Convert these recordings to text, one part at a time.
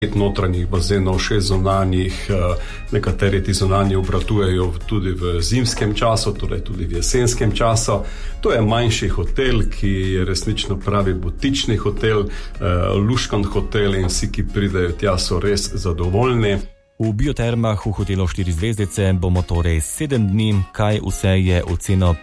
5 notranjih bazenov, 6 zunanjih, nekateri ti zunanji obratujejo tudi v zimskem času, torej tudi v jesenskem času. To je manjši hotel, ki je resnično pravi butični hotel, luškan hotel in vsi, ki pridejo tja, so res zadovoljni. V Biotermah v hotelu 4 zvezdice bomo torej 7 dni, kaj vse je v ceno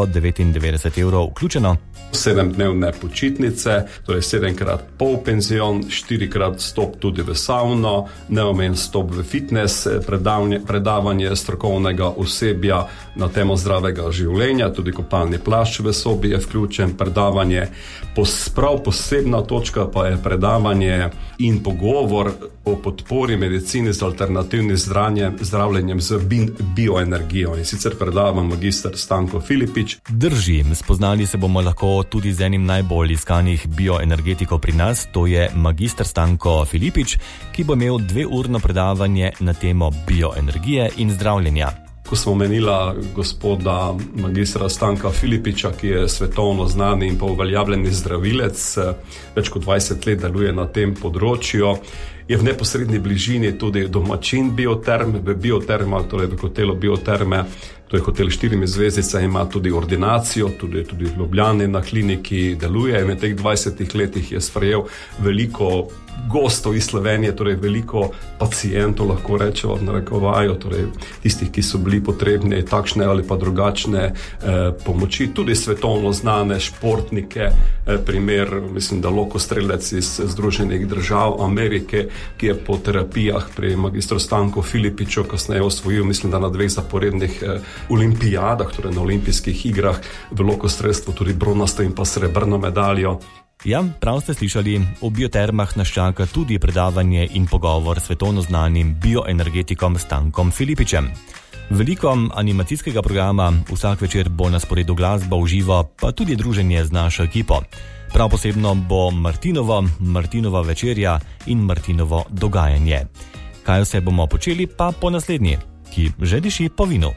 599 € vključeno. 7-dnevne počitnice, torej 7-krat polpenzion, 4-krat stop tudi v savno, neomejen stop v fitness, predavanje strokovnega osebja na temo zdravega življenja, tudi kopalni plašč v sobi je vključen, predavanje, prav posebna točka pa je predavanje in pogovor o podpori medicini z alternativnim zdravljenjem z bioenergijo. In sicer predava magister Stanko Filipič. Drži, spoznali se bomo lahko tudi z enim najbolj iskanih bioenergetikov pri nas, to je magister Stanko Filipič, ki bo imel 2-urno predavanje na temo bioenergije in zdravljenja. Ko smo omenila gospoda magistra Stanka Filipiča, ki je svetovno znani in pa uveljavljeni zdravilec, več kot 20 let deluje na tem področju, je v neposredni bližini tudi domačin Bioterm, v Biotermah, torej v hotelu Bioterme, to je hotel 4 zvezdice, ima tudi ordinacijo, tudi v Ljubljani na kliniki deluje in v teh 20 letih je sprejel veliko gostov iz Slovenije, torej veliko pacientov, lahko rečemo v narekovaju, torej tistih, ki so bili potrebni takšne ali pa drugačne pomoči, tudi svetovno znane športnike, primer, mislim, da lokostrelec iz Združenih držav Amerike, ki je po terapijah pri magistru Stanku Filipiču kasneje osvojil, mislim, da na 2 zaporednih olimpijadah, torej na olimpijskih igrah v lokostrelstvu tudi bronasto in pa srebrno medaljo. Ja, prav ste slišali, v Biotermah nas čaka tudi predavanje in pogovor s svetovno znanim bioenergetikom Stankom Filipičem. Veliko animacijskega programa, vsak večer bo na sporedu glasba v živo, pa tudi druženje z našo ekipo. Prav posebno bo Martinova večerja in Martinovo dogajanje. Kaj vse bomo počeli pa po naslednji, ki že diši po vinu.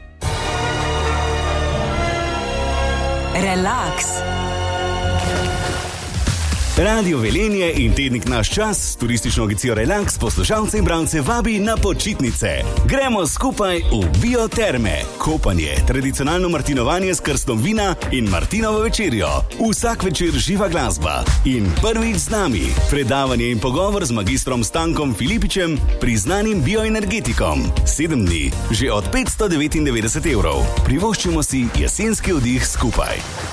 Relaks. Radio Velenje in tednik Naš čas s turistično agencijo Relax poslušalce in bralce vabi na počitnice. Gremo skupaj v Bioterme. Kopanje, tradicionalno martinovanje s krstom vina in Martinovo večerjo. Vsak večer živa glasba. In prvič z nami predavanje in pogovor z magistrom Stankom Filipičem, priznanim bioenergetikom. 7 dni, že od 599 €. Privoščimo si jesenski oddih skupaj.